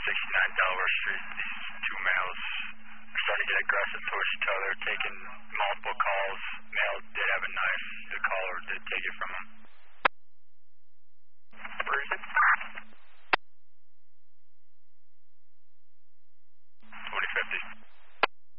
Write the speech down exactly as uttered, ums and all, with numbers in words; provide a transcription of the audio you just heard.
sixty-nine Delaware Street. These two males are starting to get aggressive towards each other, taking